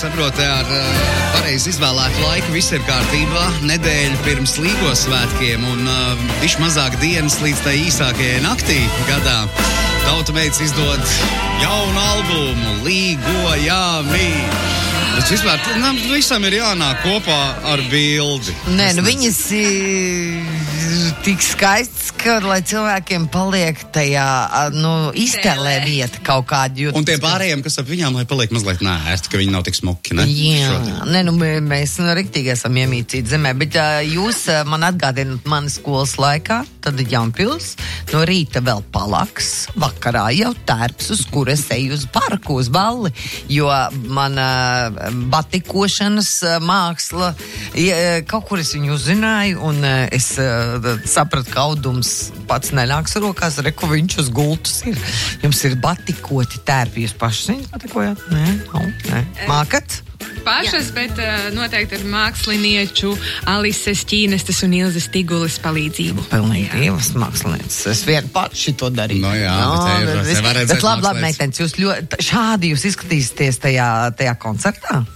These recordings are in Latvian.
saprotu, ar pareizi izvēlētu laiku viss ir kārtībā. Nedēļa pirms Līgo svētkiem un bišķi mazāk dienas līdz tai īsākajai naktī gadā. Tautumeitas izdod jaunu albumu, Līgojami. Bet vispār, visam ir jānāk kopā ar bildi. Nē, viņas tik skaists, ka, lai cilvēkiem paliek tajā, iztēlē vieta kaut kāda. Un tie pārējiem, kas ap viņām, lai paliek mazliet nērti, ka viņi nav tik smuki, ne? Jā, mēs riktīgi esam iemīcīti zemē, bet jūs man atgādināt mani skolas laikā, tad Jaunpils, no rīta vēl palaks, vakarā jau tērps, uz kur es eju uz parku, uz balli, jo mana batikošanas māksla, kaut kur es viņu uzzināju, un es sapratu, ka audums pats nenāks rokās, reku viņš uz gultus ir. Jums ir batikoti tērpi, jūs paši viņus batikojāt? Nē. Mākat? Pašas, bet noteikti ar mākslinieču Alises Ķīnestas un Ilzes Tigules palīdzību. Pilnīgi divas mākslinieces. Es vien pats šito darīju. Bet labi, meitenes, jūs šādi jūs izskatīsieties tajā koncertā?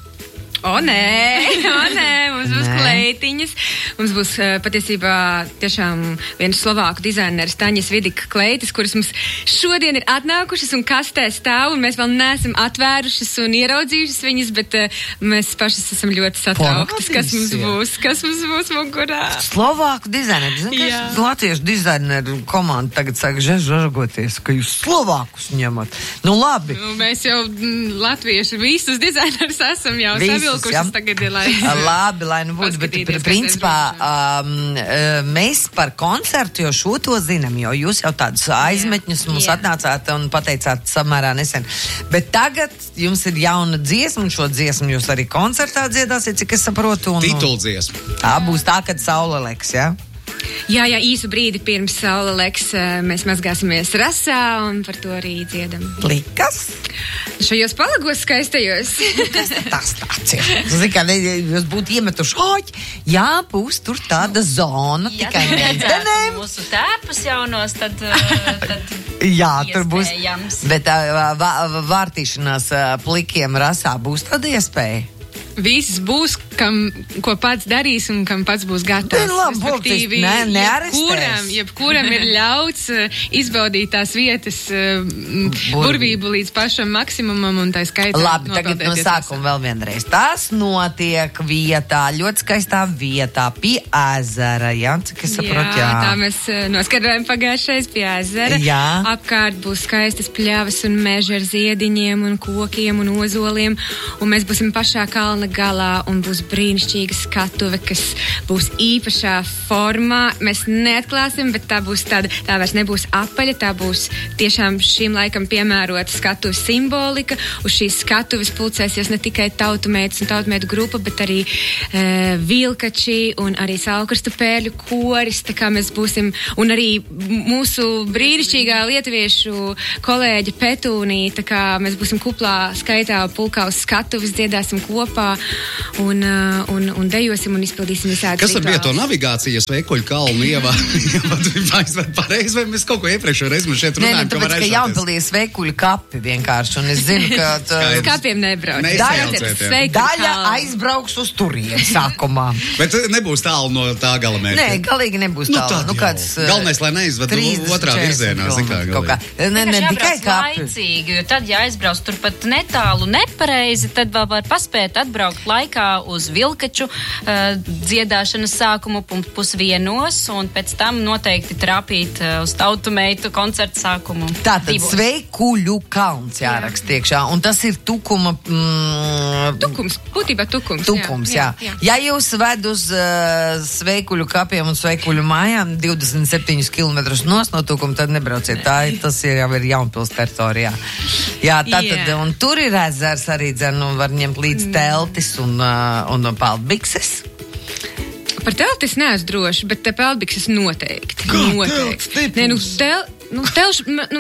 Nē, mums būs kleitiņas. Mums būs patiesībā tiešām viens slovāku dizaineris Taņas Vidika kleitis, kuras mums šodien ir atnākušas un kastē stāv, un mēs vēl neesam atvērušas un ieraudzījušas viņas, bet mēs pašas esam ļoti satrauktas, kas mums būs mugurā. Slovāku dizaineris. Latviešu dizaineru komanda tagad saka žažagoties, ka jūs Slovākus ņemat. Labi. Mēs jau latviešu visus dizainerus esam jau savilkušas tagad, Labi, lai būtu, bet principā mēs par koncertu jau šo to zinām, jo jūs jau tādus aizmetņus mums atnācāt un pateicāt samērā nesen. Bet tagad jums ir jauna dziesma, un šo dziesmu jūs arī koncertā dziedāsiet, cik es saprotu. Tituldziesma. Tā būs tā, kad saule leks, ja? Jā, īsu brīdi pirms saule leks mēs mazgāsimies rasā un par to arī dziedam. Likas? Šajos palagos skaistajos. Kas tas tāds ir? Zini, kā jūs būtu iemetuši, jā, būs tur tāda zona, tikai meitenēm. Mūsu tērpus jaunos, tad jā, tur būs. Bet vārtīšanās plikiem rasā būs tāda iespēja? Viss būs, ko pats darīs un kam pats būs gatavs. Respektīvi, jebkuram ir ļauts izbaudīt tās vietas burvību līdz pašam maksimumam un tā skaitā. Labi, tagad no sākuma vēl vienreiz. Tas notiek vietā, ļoti skaistā vietā, pie ezera, jā, cik es saprotu, jā. Tā mēs noskarojam pagājušais pie ezera. Jā. Apkārt būs skaistas pļavas un meži ar ziediņiem un kokiem un ozoliem, un mēs būsim pašā kalna galā un būs brīnišķīga skatuve, kas būs īpašā formā. Mēs neatklāsim, bet tā būs tā vairs nebūs apaļa, tā būs tiešām šim laikam piemērota skatuves simbolika. Uz šīs skatuves pulcēsies ne tikai tautumeitas un tautumeitu grupa, bet arī vilkači un arī Saulkrastu pērļu koris, tā kā mēs būsim, un arī mūsu brīnišķīgā lietuviešu kolēģa Petūnija, tā kā mēs būsim kuplā skaitā pulkā uz skatuves, dziedāsim kopā un dejosim un izpildīsim visādi rituālus. Kas bija to navigācijas Veikuļu kalnu ievākt pareizi, vai mēs kaut ko iepriekšējo reizi mēs šeit runājam, ka var aizvāties? Jaunpilīs Veikuļu kapi vienkārši, un es zinu, ka kapiem nebrauc. Daļa aizbrauks uz turieni sākumā. Bet nebūs tālu no tā gala mērķa. Nē, galīgi nebūs tālu. Galvenais, lai neizved otrā virzienā. Ne tikai kapi. Laicīgi, jo tad, ja aizbrauc turpat netālu, nepareizi, tad vēl var paspēt atbraukt laikā uz vilkaču dziedāšanas sākumu 12:00 un pēc tam noteikti trāpīt uz tautumeitu koncertu sākumu. Tātad Sveikuļu kalns jāraksta iekšā, un tas ir Tukuma... Tukums, būtībā Tukums. Tukums, jā. Ja jūs ved uz Sveikuļu kapiem un Sveikuļu mājām 27 kilometrus no Tukuma, tad nebrauciet. Tas jau ir Jaunpils teritorijā. Jā, tātad, un tur ir ezers arī, var ņemt līdz teltis un peldbikses. Par teltis neesmu droši, bet te peldbikses noteikti. Kā noteikti? Nē,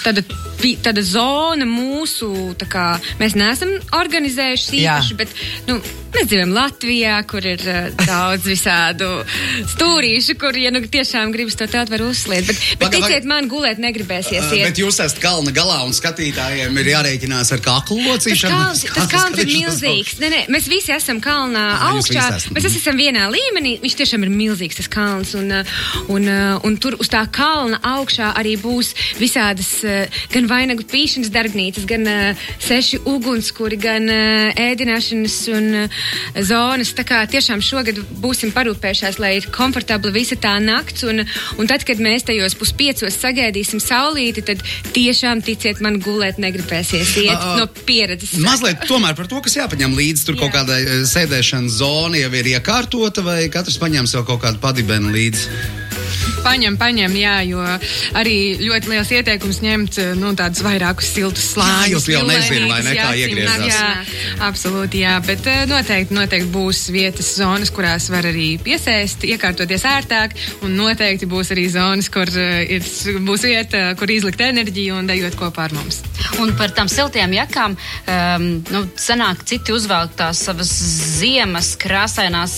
tāda zona mūsu, tā kā mēs neesam organizējuši īpaši, bet, mēs dzīvojam Latvijā, kur ir daudz visādu stūrīšu, kur, ja tiešām gribas to telt, var uzsliet. Bet ticiet man, gulēt negribēsies iet. Bet jūs esat kalna galā un skatītājiem ir jārēķinās ar kaklu locīšanu. Tas kalns ir milzīgs. Nē, mēs visi esam kalnā augšā. Mēs esam vienā līmenī. Viņš tiešām ir milzīgs, tas kalns. Un tur uz tā kalna augšā arī būs visādas gan vainagu pīšanas darbnīcas, gan 6 ugunskuri, gan ēdināšanas un zonas. Tā kā tiešām šogad būsim parūpējušās, lai ir komfortabla visa tā nakts. Un tad, kad mēs tajos 4:30 sagaidīsim saulīti, tad tiešām, ticiet man, gulēt negribēsies iet no pieredzes. Mazliet tomēr par to, kas jāpaņem līdzi. Tur kaut kāda sēdēšanas zona jau ir iekārtota, vai katrs paņems jau kaut kādu padibenu līdzi? Paņem, jā, jo arī ļoti liels ieteikums ņemt, tādus vairākus siltus slāņus. Jā, jūs jau nezinu, vai ne, kā iegriezās. Jā, absolūti, jā, bet noteikti būs vietas zonas, kurās var arī piesēst, iekārtoties ērtāk, un noteikti būs arī zonas, kur būs vieta, kur izlikt enerģiju un dejot kopā ar mums. Un par tām siltajām jakām, sanāk citi uzvelk tās savas ziemas krāsainās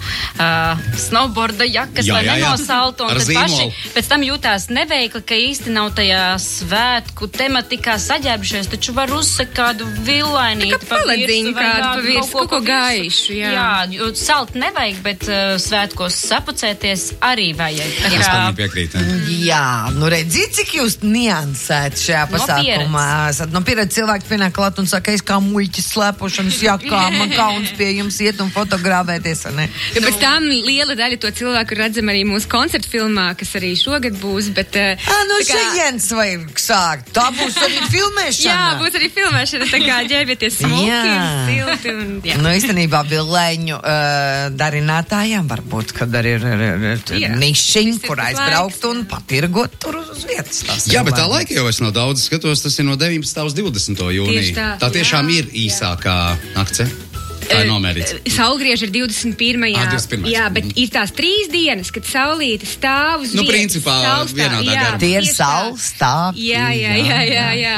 snowboarda jakas, lai nenosaltu, un tad paši pēc tam jūtās neveikli, ka īsti nav tajā svētku tematikā saģērbušies, taču var uzsekt kādu villainīti pa virsmu, kaut ko gaišu, jā, jo salt nevajag, bet svētkos sapucēties arī vajag. Es tam piekrītu. Jā, redzīt, cik jūs niansēt šajā pasākumā. No pieredze cilvēki pienāk klāt un saka, es kā muļķis slēpošanas jakā, man kauns pie jums iet un fotografēties, ne? Ja pēc tam liela daļa to cilvēku redzam arī mūsu koncertu filmā, kas arī šogad būs, bet... šajienas vajag sākt. Tā būs arī filmēšana. Jā, būs arī filmēšana, tā kā ģērbieties smuki un silti. Īstenībā Vileņu darinātājām varbūt, kad arī ir nišiņi, kur aizbraukt un patirgot tur uz vietas. Jā, bet tā laika jau es nav daudz skatos, tas ir no 19. uz 20. jūniju. Tā tiešām ir īsākā akce. Tā ir nomērīts. Saulgriež ir 21. Jā, bet ir tās 3 dienas, kad saulīte stāv uz vietas. Principā vienādā garumā. Tie ir saules stāvki. Jā.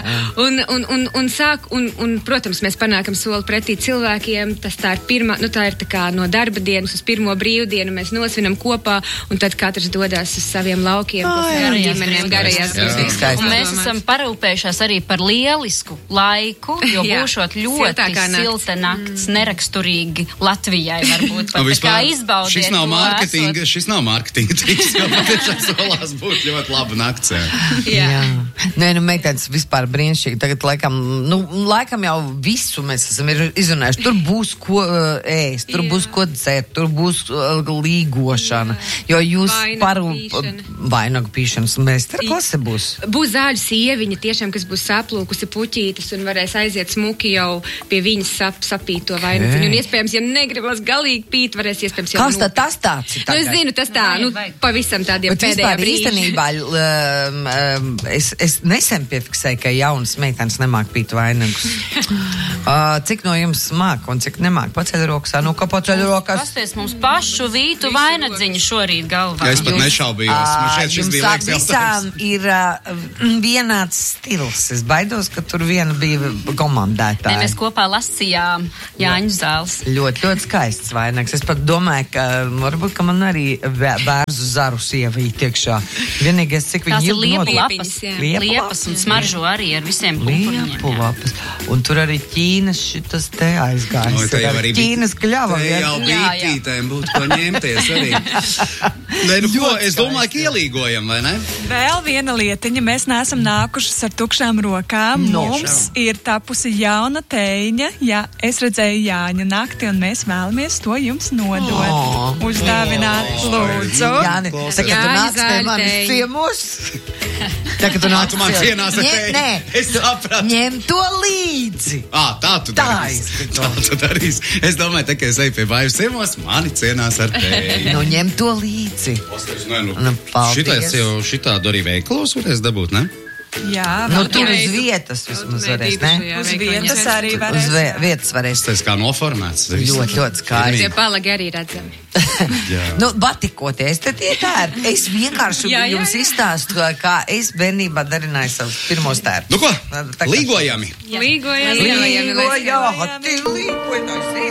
Un, protams, mēs panākam soli pretī cilvēkiem. Tā ir pirmā, tā ir tā kā no darba dienas uz pirmo brīvdienu. Mēs nosvinam kopā, un tad katrs dodās uz saviem laukiem, ģimenēm, garajās. Un mēs esam parūpējušās arī par lielisku laiku, jo būšot ļoti silta nakts, neraksturīgi Latvijai varbūt. Šis nav mārketinga triks, jo patiešām solās būt ļoti laba nakts. Jā. Nē, meitenes vispār brīnišķīgi. Tagad laikam jau visu mēs esam izrunājuši. Tur būs ko ēst, tur būs ko dzert, tur būs līgošana. Jo jūs vainagu pīšanas meistarklase būs. Būs zāļu sieviņa tiešām, kas būs saplūkusi puķītes un varēs aiziet smuki jau pie viņas sapīt to vainagu. Un iespējams, ja negribas galīgi pīt, varēs iespējams jau... Kas tas tāds ir tagad? Es zinu, tas tā, pavisam tādiem pēdējā brīža. Īstenībā es nesen piefiksēju, ka jaunas meitenes nemāk pīt vainagus. Cik no jums māk un cik nemāk? Paceļ rokas, kā paceļ rokas? Pasties mums pašu vītu vainadziņu šorīt galvā. Ja es pat nešaubījos. Jums visām ir vienāds stils. Es baidos, ka tur viena bija komandētāja. Mēs kopā lasījām Jāņu zāles. Ļoti, ļoti skaists vainags. Es pat domāju, ka varbūt, ka man arī bērzu zaru sievīt iekšā. Vienīgais, cik viņi ir liepas un smaržo arī ar visiem pupuriņiem. Liepu lapas. Un tur arī Ķīnas šitas te aizgājis. Ķīnas kļava. Te jau bītītēm būtu ko ņemties arī. Es domāju, ka ielīgojam, vai ne? Vēl viena lietiņa. Mēs neesam nākušas ar tukšām rokām. Mums ir tapusi jauna teiņa. Jā, es redzēju Jāņa nakti, un mēs vēlamies to jums nodot. Uzdāvināt, lūdzu. Jāni, tagad tu nāc pie manis ciemos. Tagad tu nāc man cienās ar tevi. Es sapratu. Ņem to līdzi. Tā tu darīs. Es domāju, tā kā es eju pie Vaivas ciemos, mani cienās ar tevi. Ņem to līdzi. Šitādu arī veikalos varēs dabūt, ne? Jā, Nu, vēl tur uz reizi. vietas vismaz varēs, ne? īpašajā uz veikaliņā. vietas arī Uz varēs. vietas varēs. Tas kā noformēts. Ļoti skaisti. Tie palagi arī redzami. Nu, batikoties, tad tie tērpi. Es vienkārši Jā, jā, jums jā. izstāstu, kā es bērnībā darināju savus pirmos tērpus. Nu ko, Tā kā- līgojami. Līgojam, Līgojam, līgojam.